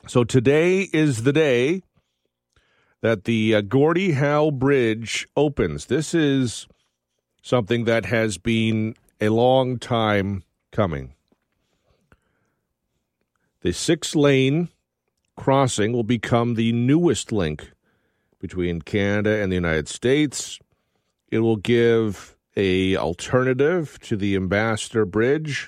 So today is the day that the Gordie Howe Bridge opens. This is something that has been a long time coming. The 6-lane crossing will become the newest link between Canada and the United States. It will give an alternative to the Ambassador Bridge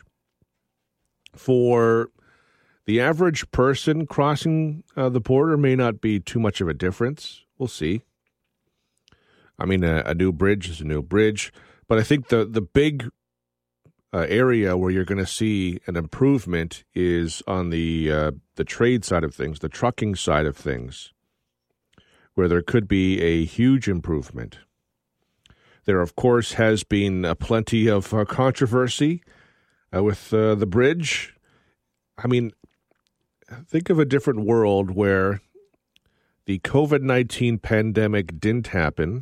for the average person. Crossing the border may not be too much of a difference. We'll see. I mean, a new bridge is a new bridge. But I think the big area where you're going to see an improvement is on the trade side of things, the trucking side of things, where there could be a huge improvement. There, of course, has been plenty of controversy with the bridge. I mean, think of a different world where the COVID-19 pandemic didn't happen,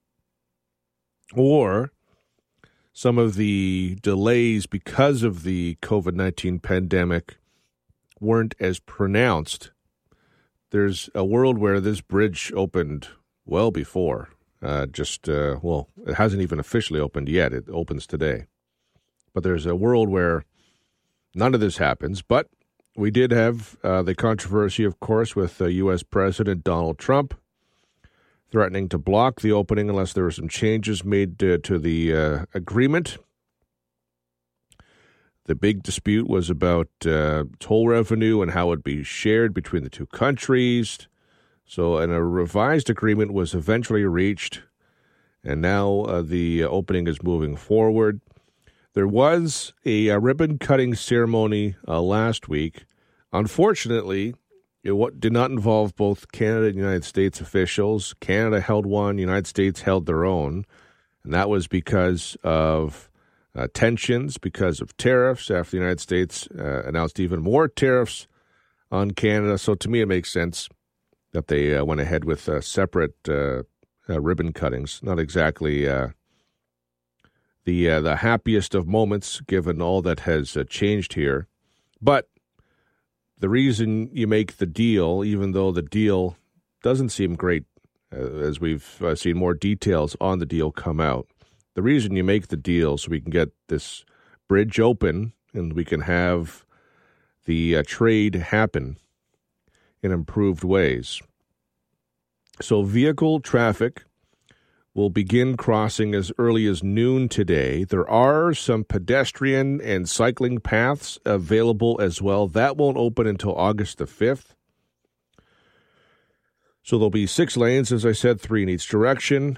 or some of the delays because of the COVID-19 pandemic weren't as pronounced. There's a world where this bridge opened well before. It hasn't even officially opened yet. It opens today. But there's a world where none of this happens, but we did have the controversy, of course, with U.S. President Donald Trump threatening to block the opening unless there were some changes made to the agreement. The big dispute was about toll revenue and how it would be shared between the two countries. So a revised agreement was eventually reached, and now the opening is moving forward. There was a ribbon-cutting ceremony last week. Unfortunately, it did not involve both Canada and United States officials. Canada held one, United States held their own, and that was because of tensions, because of tariffs, after the United States announced even more tariffs on Canada. So to me, it makes sense that they went ahead with separate ribbon cuttings. Not exactly the happiest of moments, given all that has changed here. But the reason you make the deal, even though the deal doesn't seem great, as we've seen more details on the deal come out, the reason you make the deal so we can get this bridge open and we can have the trade happen in improved ways. So vehicle traffic will begin crossing as early as noon today. There are some pedestrian and cycling paths available as well. That won't open until August the 5th. So there'll be 6 lanes, as I said, 3 in each direction.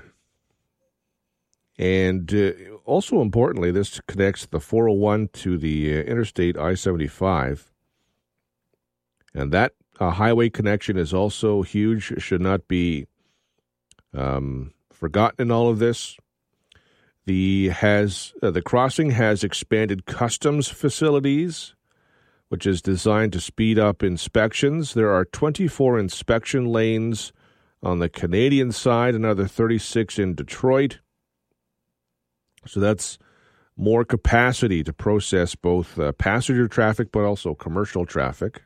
And also importantly, this connects the 401 to the Interstate I-75. And that highway connection is also huge, should not be forgotten in all of this. The crossing has expanded customs facilities, which is designed to speed up inspections. There are 24 inspection lanes on the Canadian side, another 36 in Detroit. So that's more capacity to process both passenger traffic but also commercial traffic.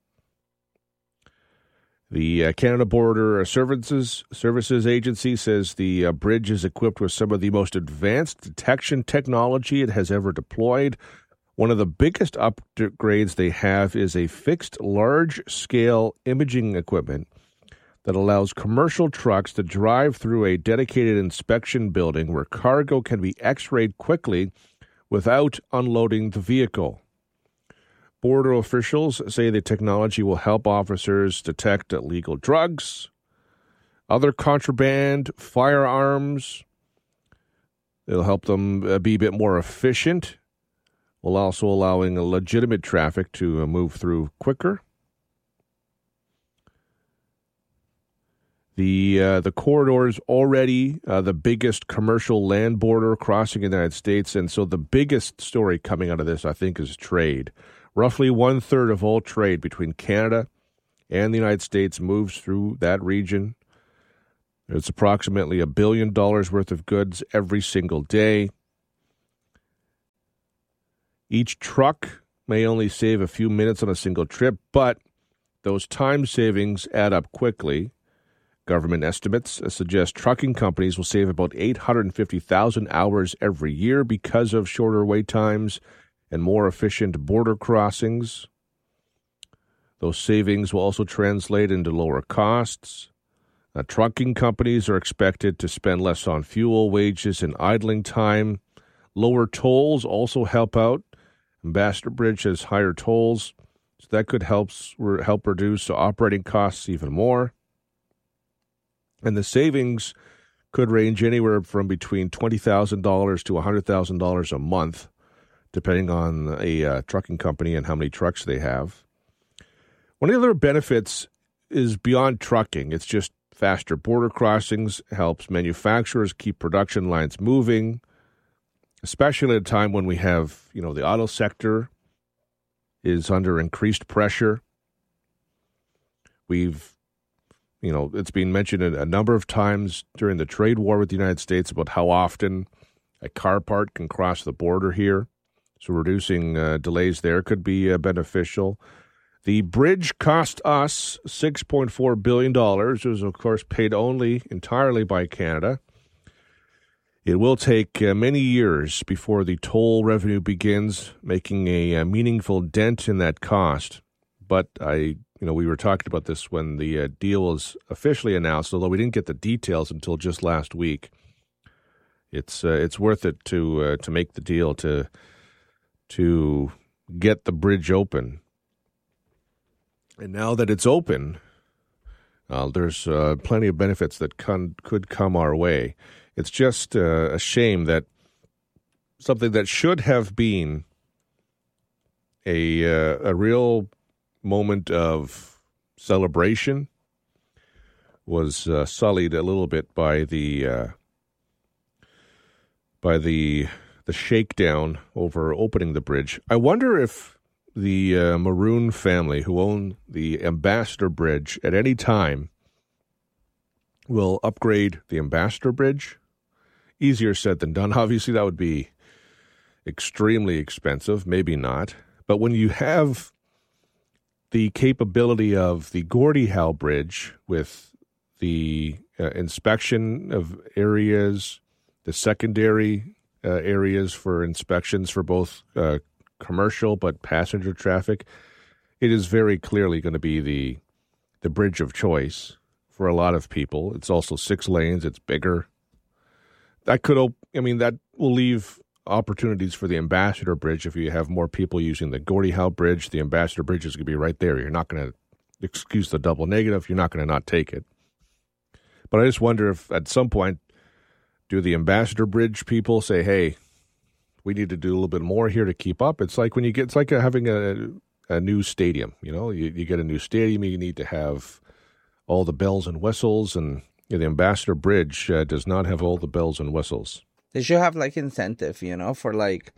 The Canada Border Services Agency says the bridge is equipped with some of the most advanced detection technology it has ever deployed. One of the biggest upgrades they have is a fixed large-scale imaging equipment that allows commercial trucks to drive through a dedicated inspection building where cargo can be x-rayed quickly without unloading the vehicle. Border officials say the technology will help officers detect illegal drugs, other contraband, firearms. It'll help them be a bit more efficient, while also allowing legitimate traffic to move through quicker. The corridor is already the biggest commercial land border crossing in the United States, and so the biggest story coming out of this, I think, is trade. Roughly 1/3 of all trade between Canada and the United States moves through that region. It's approximately $1 billion worth of goods every single day. Each truck may only save a few minutes on a single trip, but those time savings add up quickly. Government estimates suggest trucking companies will save about 850,000 hours every year because of shorter wait times and more efficient border crossings. Those savings will also translate into lower costs. Trucking companies are expected to spend less on fuel, wages, and idling time. Lower tolls also help out. Ambassador Bridge has higher tolls, so that could help reduce operating costs even more. And the savings could range anywhere from between $20,000 to $100,000 a month, depending on a trucking company and how many trucks they have. One of the other benefits is beyond trucking. It's just faster border crossings, helps manufacturers keep production lines moving, especially at a time when we have, the auto sector is under increased pressure. It's been mentioned a number of times during the trade war with the United States about how often a car part can cross the border here. So reducing delays there could be beneficial. The bridge cost us $6.4 billion. It was, of course, paid entirely by Canada. It will take many years before the toll revenue begins making a meaningful dent in that cost. But we were talking about this when the deal was officially announced, although we didn't get the details until just last week. It's worth it to make the deal to get the bridge open. And now that it's open, there's plenty of benefits that could come our way. It's just a shame that something that should have been a real moment of celebration was sullied a little bit by the shakedown over opening the bridge. I wonder if the Maroon family, who own the Ambassador Bridge, at any time will upgrade the Ambassador Bridge. Easier said than done. Obviously, that would be extremely expensive. Maybe not. But when you have the capability of the Gordie Howe Bridge with the inspection of areas, the secondary areas for inspections for both commercial but passenger traffic, it is very clearly going to be the bridge of choice for a lot of people. It's also 6 lanes. It's bigger. That will leave opportunities for the Ambassador Bridge. If you have more people using the Gordie Howe Bridge, the Ambassador Bridge is going to be right there. You're not going to excuse the double negative. You're not going to not take it. But I just wonder if at some point, do the Ambassador Bridge people say, hey, we need to do a little bit more here to keep up? It's like having a new stadium. You get a new stadium, you need to have all the bells and whistles, and the Ambassador Bridge does not have all the bells and whistles. They should have incentive, for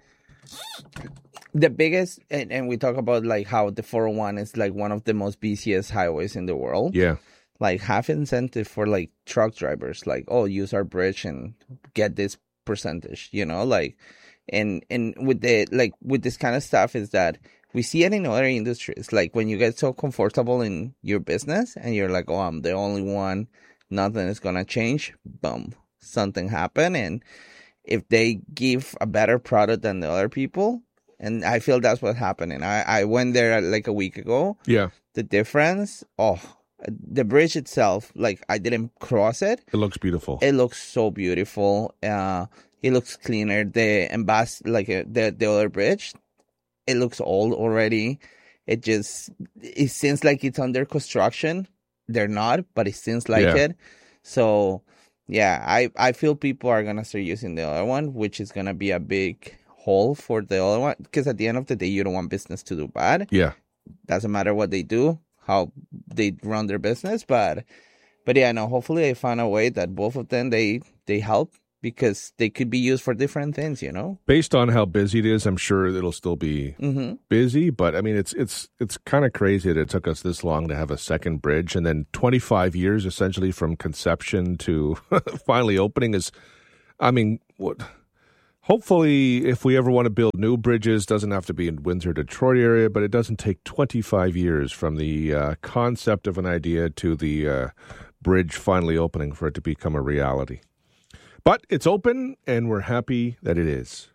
the biggest, and we talk about how the 401 is one of the most busiest highways in the world. Yeah. Have incentive for truck drivers, use our bridge and get this percentage, and with with this kind of stuff is that we see it in other industries. When you get so comfortable in your business and you're oh, I'm the only one, nothing is going to change. Boom, something happened. And if they give a better product than the other people, and I feel that's what's happening. I went there a week ago. Yeah. The difference, the bridge itself, I didn't cross it. It looks beautiful. It looks so beautiful. It looks cleaner. The the other bridge, it looks old already. It seems like it's under construction. They're not, but it seems like it. So, yeah, I feel people are going to start using the other one, which is going to be a big hole for the other one. Because at the end of the day, you don't want business to do bad. Yeah. Doesn't matter what they do, how they run their business. But yeah, no, hopefully they find a way that both of them, they help, because they could be used for different things, Based on how busy it is, I'm sure it'll still be busy. But, it's kind of crazy that it took us this long to have a second bridge. And then 25 years, essentially, from conception to finally opening is, Hopefully, if we ever want to build new bridges, doesn't have to be in Windsor, Detroit area, but it doesn't take 25 years from the concept of an idea to the bridge finally opening for it to become a reality. But it's open, and we're happy that it is.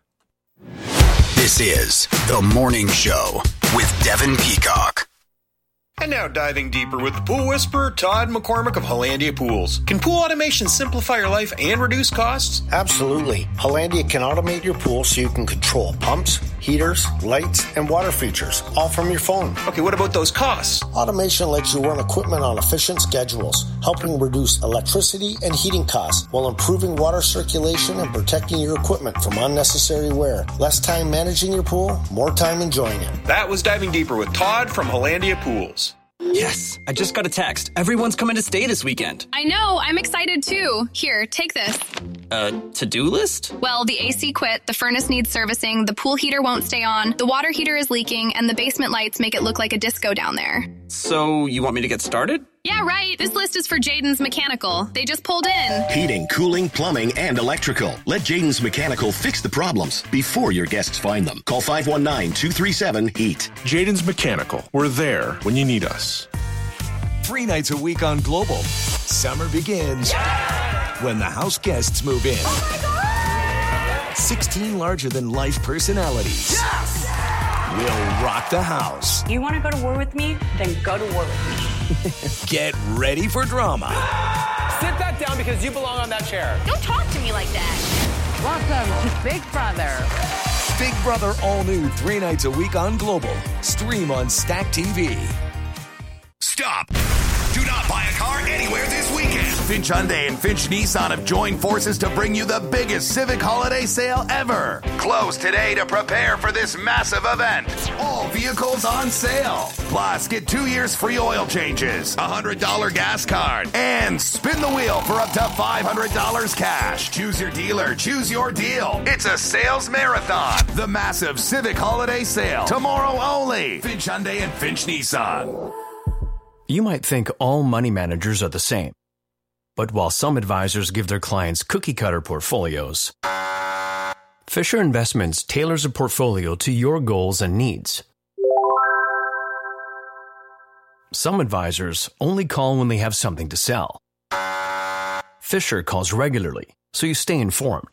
This is The Morning Show with Devin Peacock. And now diving deeper with the Pool Whisperer, Todd McCormick of Hollandia Pools. Can pool automation simplify your life and reduce costs? Absolutely. Hollandia can automate your pool so you can control pumps, heaters, lights, and water features, all from your phone. Okay, what about those costs? Automation lets you run equipment on efficient schedules, helping reduce electricity and heating costs while improving water circulation and protecting your equipment from unnecessary wear. Less time managing your pool, more time enjoying it. That was Diving Deeper with Todd from Hollandia Pools. Yes, I just got a text. Everyone's coming to stay this weekend. I know, I'm excited too. Here, take this. To-do list? Well, the AC quit, the furnace needs servicing, the pool heater won't stay on, the water heater is leaking, and the basement lights make it look like a disco down there. So, you want me to get started? Yeah, right. This list is for Jaden's Mechanical. They just pulled in. Heating, cooling, plumbing, and electrical. Let Jaden's Mechanical fix the problems before your guests find them. Call 519-237-HEAT. Jaden's Mechanical. We're there when you need us. 3 nights a week on Global. Summer begins when the house guests move in. Oh my God! 16 larger-than-life personalities will rock the house. You want to go to war with me? Then go to war with me. Get ready for drama. Sit that down because you belong on that chair. Don't talk to me like that. Welcome to Big Brother. Big Brother all new 3 nights a week on Global. Stream on Stack TV. Stop. Do not buy a car anywhere this weekend. Finch Hyundai and Finch Nissan have joined forces to bring you the biggest Civic holiday sale ever. Close today to prepare for this massive event. All vehicles on sale. Plus, get 2 years free oil changes, a $100 gas card, and spin the wheel for up to $500 cash. Choose your dealer. Choose your deal. It's a sales marathon. The massive Civic holiday sale. Tomorrow only. Finch Hyundai and Finch Nissan. You might think all money managers are the same. But while some advisors give their clients cookie-cutter portfolios, Fisher Investments tailors a portfolio to your goals and needs. Some advisors only call when they have something to sell. Fisher calls regularly, so you stay informed.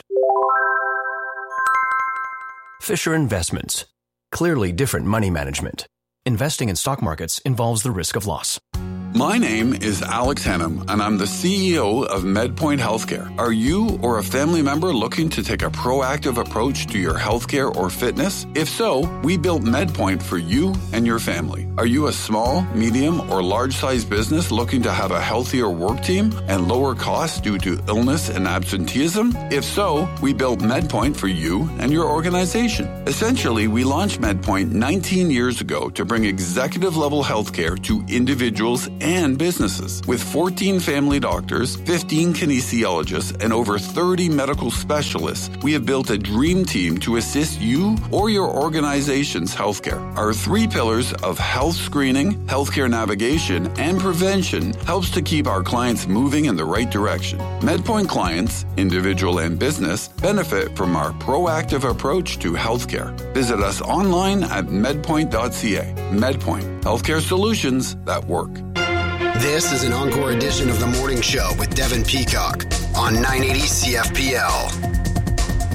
Fisher Investments. Clearly different money management. Investing in stock markets involves the risk of loss. My name is Alex Hannum, and I'm the CEO of MedPoint Healthcare. Are you or a family member looking to take a proactive approach to your healthcare or fitness? If so, we built MedPoint for you and your family. Are you a small, medium, or large-sized business looking to have a healthier work team and lower costs due to illness and absenteeism? If so, we built MedPoint for you and your organization. Essentially, we launched MedPoint 19 years ago to bring executive-level healthcare to individuals and businesses. With 14 family doctors, 15 kinesiologists, and over 30 medical specialists, we have built a dream team to assist you or your organization's healthcare. Our 3 pillars of health screening, healthcare navigation, and prevention helps to keep our clients moving in the right direction. MedPoint clients, individual and business, benefit from our proactive approach to healthcare. Visit us online at medpoint.ca. MedPoint, healthcare solutions that work. This is an encore edition of The Morning Show with Devin Peacock on 980 CFPL.